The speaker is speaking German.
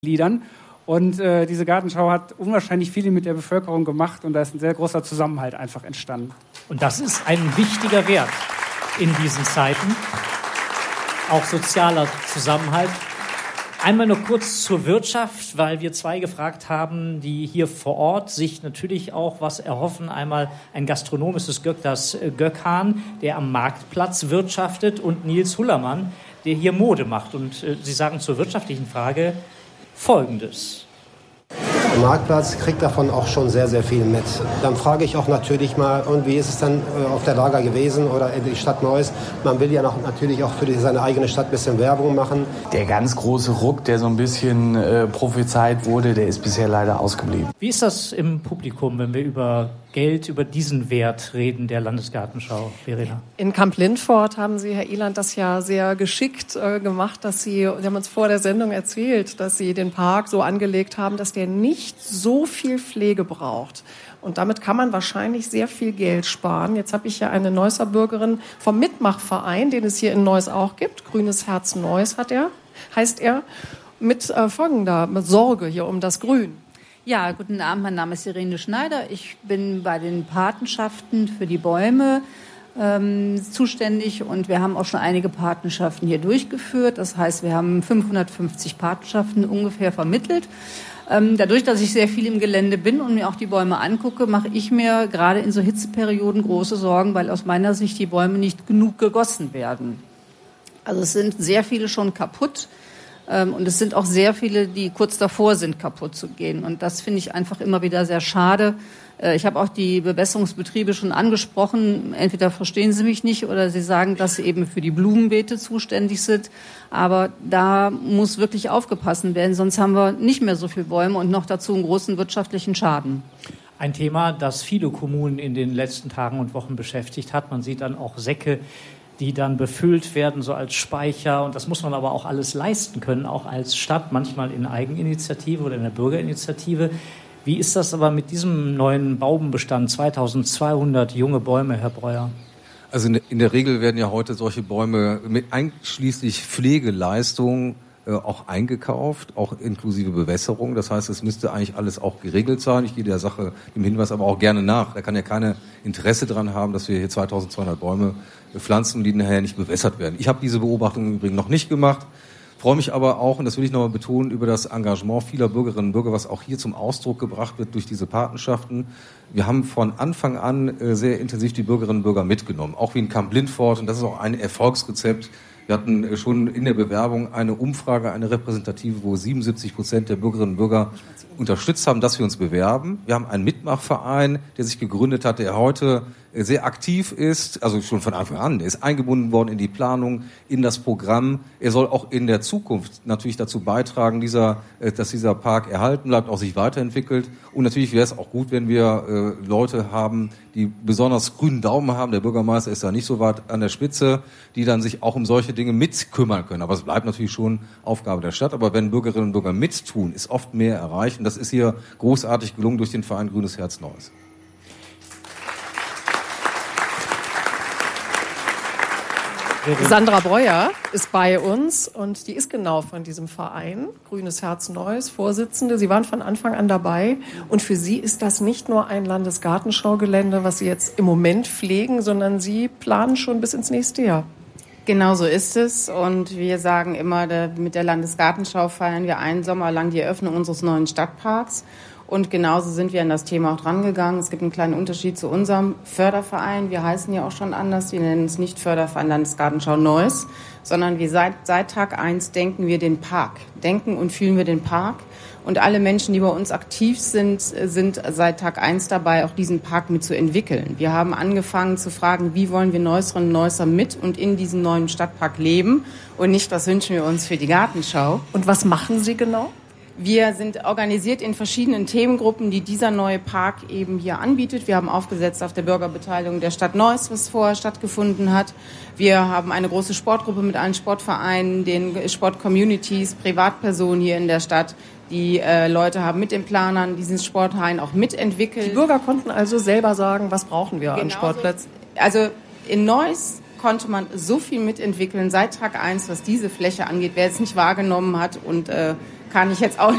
Liedern. Und diese Gartenschau hat unwahrscheinlich viel mit der Bevölkerung gemacht und da ist ein sehr großer Zusammenhalt einfach entstanden. Und das ist ein wichtiger Wert in diesen Zeiten, auch sozialer Zusammenhalt. Einmal noch kurz zur Wirtschaft, weil wir zwei gefragt haben, die hier vor Ort sich natürlich auch was erhoffen. Einmal ein Gastronom, es ist das Gökhan, der am Marktplatz wirtschaftet, und Nils Hullermann, der hier Mode macht. Und Sie sagen zur wirtschaftlichen Frage Folgendes. Der Marktplatz kriegt davon auch schon sehr, sehr viel mit. Dann frage ich auch natürlich mal, und wie ist es dann auf der Lager gewesen oder in die Stadt Neuss? Man will ja natürlich auch für seine eigene Stadt ein bisschen Werbung machen. Der ganz große Ruck, der so ein bisschen prophezeit wurde, der ist bisher leider ausgeblieben. Wie ist das im Publikum, wenn wir über Geld, über diesen Wert reden der Landesgartenschau, Verena? In Kamp-Lindfort haben Sie, Herr Ehland, das ja sehr geschickt gemacht, dass Sie haben uns vor der Sendung erzählt, dass Sie den Park so angelegt haben, dass der nicht so viel Pflege braucht. Und damit kann man wahrscheinlich sehr viel Geld sparen. Jetzt habe ich ja eine Neusser Bürgerin vom Mitmachverein, den es hier in Neuss auch gibt. Grünes Herz Neuss heißt er, mit folgender Sorge hier um das Grün. Ja, guten Abend, mein Name ist Irene Schneider. Ich bin bei den Patenschaften für die Bäume zuständig und wir haben auch schon einige Patenschaften hier durchgeführt. Das heißt, wir haben 550 Patenschaften ungefähr vermittelt. Dadurch, dass ich sehr viel im Gelände bin und mir auch die Bäume angucke, mache ich mir gerade in so Hitzeperioden große Sorgen, weil aus meiner Sicht die Bäume nicht genug gegossen werden. Also es sind sehr viele schon kaputt. Und es sind auch sehr viele, die kurz davor sind, kaputt zu gehen. Und das finde ich einfach immer wieder sehr schade. Ich habe auch die Bewässerungsbetriebe schon angesprochen. Entweder verstehen sie mich nicht oder sie sagen, dass sie eben für die Blumenbeete zuständig sind. Aber da muss wirklich aufgepasst werden, sonst haben wir nicht mehr so viele Bäume und noch dazu einen großen wirtschaftlichen Schaden. Ein Thema, das viele Kommunen in den letzten Tagen und Wochen beschäftigt hat. Man sieht dann auch Säcke, die dann befüllt werden, so als Speicher. Und das muss man aber auch alles leisten können, auch als Stadt, manchmal in Eigeninitiative oder in der Bürgerinitiative. Wie ist das aber mit diesem neuen Baumbestand, 2200 junge Bäume, Herr Breuer? Also in der Regel werden ja heute solche Bäume mit einschließlich Pflegeleistung auch eingekauft, auch inklusive Bewässerung. Das heißt, es müsste eigentlich alles auch geregelt sein. Ich gehe der Sache dem Hinweis aber auch gerne nach. Da kann ja keine Interesse dran haben, dass wir hier 2200 Bäume pflanzen, die nachher nicht bewässert werden. Ich habe diese Beobachtung im Übrigen noch nicht gemacht. Freue mich aber auch, und das will ich nochmal betonen, über das Engagement vieler Bürgerinnen und Bürger, was auch hier zum Ausdruck gebracht wird durch diese Patenschaften. Wir haben von Anfang an sehr intensiv die Bürgerinnen und Bürger mitgenommen, auch wie in Kamp-Lindfort, und das ist auch ein Erfolgsrezept. Wir hatten schon in der Bewerbung eine Umfrage, eine repräsentative, wo 77% der Bürgerinnen und Bürger unterstützt haben, dass wir uns bewerben. Wir haben einen Mitmachverein, der sich gegründet hat, der heute sehr aktiv ist, also schon von Anfang an. Er ist eingebunden worden in die Planung, in das Programm. Er soll auch in der Zukunft natürlich dazu beitragen, dass dieser Park erhalten bleibt, auch sich weiterentwickelt. Und natürlich wäre es auch gut, wenn wir Leute haben, die besonders grünen Daumen haben. Der Bürgermeister ist da nicht so weit an der Spitze, die dann sich auch um solche Dinge mitkümmern können. Aber es bleibt natürlich schon Aufgabe der Stadt. Aber wenn Bürgerinnen und Bürger mittun, ist oft mehr erreicht. Und das ist hier großartig gelungen durch den Verein Grünes Herz Neuss. Sandra Breuer ist bei uns und die ist genau von diesem Verein, Grünes Herz Neuss, Vorsitzende. Sie waren von Anfang an dabei und für Sie ist das nicht nur ein Landesgartenschaugelände, was Sie jetzt im Moment pflegen, sondern Sie planen schon bis ins nächste Jahr. Genau so ist es und wir sagen immer, mit der Landesgartenschau feiern wir einen Sommer lang die Eröffnung unseres neuen Stadtparks. Und genauso sind wir an das Thema auch drangegangen. Es gibt einen kleinen Unterschied zu unserem Förderverein. Wir heißen ja auch schon anders. Wir nennen uns nicht Förderverein Landesgartenschau Neuss, sondern wir seit Tag 1 denken wir den Park. Denken und fühlen wir den Park. Und alle Menschen, die bei uns aktiv sind seit Tag 1 dabei, auch diesen Park mitzuentwickeln. Wir haben angefangen zu fragen, wie wollen wir Neusserinnen und Neusser mit und in diesem neuen Stadtpark leben und nicht, was wünschen wir uns für die Gartenschau. Und was machen Sie genau? Wir sind organisiert in verschiedenen Themengruppen, die dieser neue Park eben hier anbietet. Wir haben aufgesetzt auf der Bürgerbeteiligung der Stadt Neuss, was vorher stattgefunden hat. Wir haben eine große Sportgruppe mit allen Sportvereinen, den Sportcommunities, Privatpersonen hier in der Stadt. Die Leute haben mit den Planern diesen Sportverein auch mitentwickelt. Die Bürger konnten also selber sagen, was brauchen wir an Sportplätzen? Also in Neuss konnte man so viel mitentwickeln seit Tag 1, was diese Fläche angeht. Wer es nicht wahrgenommen hat und kann ich jetzt auch